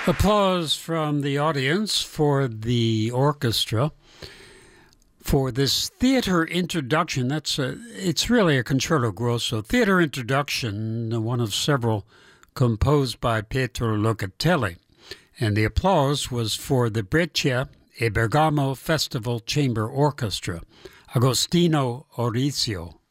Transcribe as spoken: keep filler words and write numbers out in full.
Applause from the audience for the orchestra for this theater introduction. That's a, it's really a concerto grosso theater introduction, one of several composed by Pietro Locatelli. And the applause was for the Breccia e Bergamo Festival Chamber Orchestra, Agostino Orizio